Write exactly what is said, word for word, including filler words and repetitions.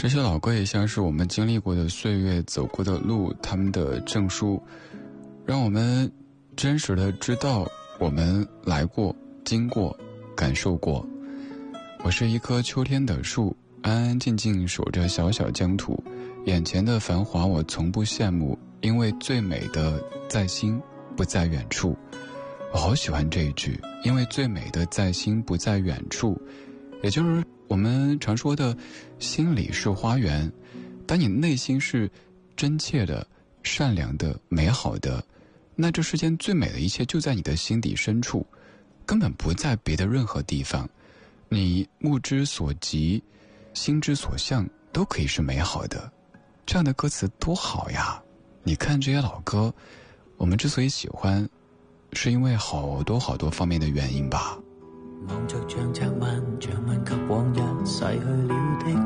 这些老歌也像是我们经历过的岁月走过的路，他们的证书，让我们真实的知道我们来过、经过、感受过。我是一棵秋天的树，安安静静守着小小疆土，眼前的繁华我从不羡慕，因为最美的在心不在远处。我好喜欢这一句，因为最美的在心不在远处，也就是我们常说的心里是花园，当你内心是真切的、善良的、美好的，那这世间最美的一切就在你的心底深处，根本不在别的任何地方。你目之所及、心之所向都可以是美好的，这样的歌词多好呀！你看这些老歌，我们之所以喜欢，是因为好多好多方面的原因吧。 望着像拆漫，像问及往日逝去了的